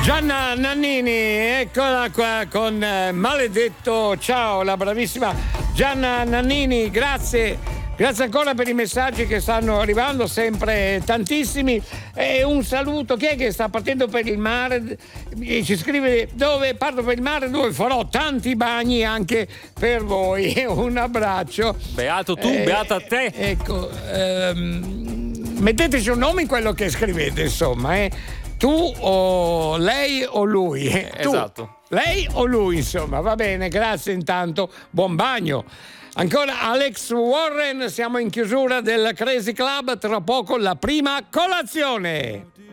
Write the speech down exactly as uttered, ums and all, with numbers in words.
Gianna Nannini, eccola qua con eh, Maledetto. Ciao, la bravissima Gianna Nannini, grazie. Grazie ancora per i messaggi che stanno arrivando, sempre tantissimi. E un saluto, chi è che sta partendo per il mare? Ci scrive: dove parto per il mare, dove farò tanti bagni anche per voi. Un abbraccio. Beato tu, eh, beata te. Ecco, ehm, metteteci un nome in quello che scrivete, insomma, eh. Tu o lei o lui? Tu, esatto. Lei o lui, insomma, va bene, grazie intanto, buon bagno. Ancora Alex Warren, siamo in chiusura del Crazy Club, tra poco la prima colazione.